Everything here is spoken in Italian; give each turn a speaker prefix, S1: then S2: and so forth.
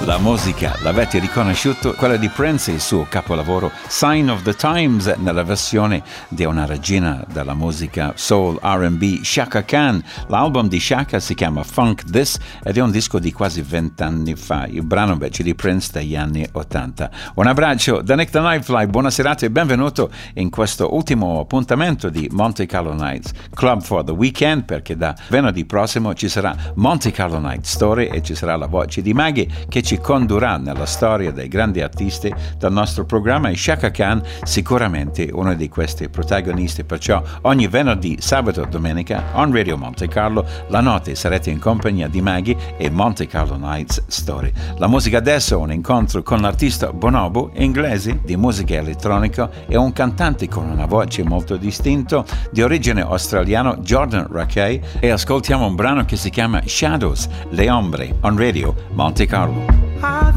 S1: La musica, l'avete riconosciuto, quella di Prince e il suo capolavoro Sign of the Times nella versione di una regina della musica soul R&B, Chaka Khan. L'album di Chaka si chiama Funk This ed è un disco di quasi 20 anni fa, il brano invece di Prince degli anni 80. Un abbraccio da Nick the Nightfly, buona serata e benvenuto in questo ultimo appuntamento di Monte Carlo Nights Club for the Weekend, perché da venerdì prossimo ci sarà Monte Carlo Night Story e ci sarà la voce di Maggie che ci condurrà nella storia dei grandi artisti del nostro programma, e Chaka Khan sicuramente uno di questi protagonisti. Perciò ogni venerdì, sabato e domenica on Radio Monte Carlo la notte sarete in compagnia di Maggie e Monte Carlo Nights Story. La musica adesso, un incontro con l'artista Bonobo, inglese di musica elettronica, e un cantante con una voce molto distinta di origine australiano, Jordan Rakei, e ascoltiamo un brano che si chiama Shadows, Le Ombre, on Radio Monte Carlo.